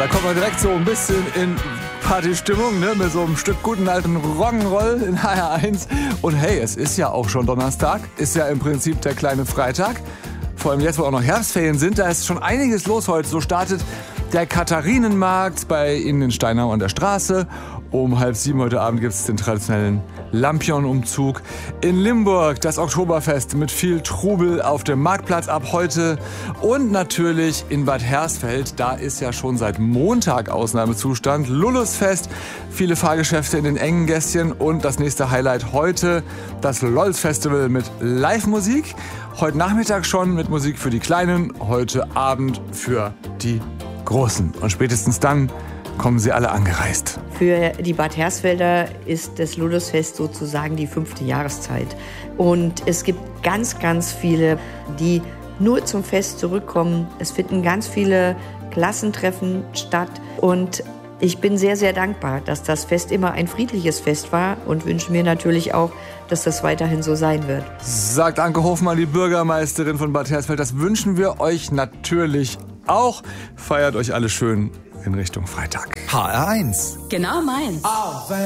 da kommt man direkt so ein bisschen in Partystimmung, ne? Mit so einem Stück guten alten Rock'n'Roll in HR1. Und hey, es ist ja auch schon Donnerstag, ist ja im Prinzip der kleine Freitag. Vor allem jetzt, wo auch noch Herbstferien sind, da ist schon einiges los heute. So startet der Katharinenmarkt bei Ihnen in Steinau an der Straße. Um 6:30 heute Abend gibt es den traditionellen Lampion-Umzug. In Limburg das Oktoberfest mit viel Trubel auf dem Marktplatz ab heute. Und natürlich in Bad Hersfeld, da ist ja schon seit Montag Ausnahmezustand. Lullusfest, viele Fahrgeschäfte in den engen Gässchen. Und das nächste Highlight heute, das Lolls-Festival mit Live-Musik. Heute Nachmittag schon mit Musik für die Kleinen, heute Abend für die Großen. Und spätestens dann kommen sie alle angereist. Für die Bad Hersfelder ist das Lullusfest sozusagen die 5. Jahreszeit. Und es gibt ganz, ganz viele, die nur zum Fest zurückkommen. Es finden ganz viele Klassentreffen statt. Und ich bin sehr, sehr dankbar, dass das Fest immer ein friedliches Fest war und wünsche mir natürlich auch, dass das weiterhin so sein wird. Sagt Anke Hofmann, die Bürgermeisterin von Bad Hersfeld. Das wünschen wir euch natürlich auch. Feiert euch alle schön in Richtung Freitag. HR1. Genau meins.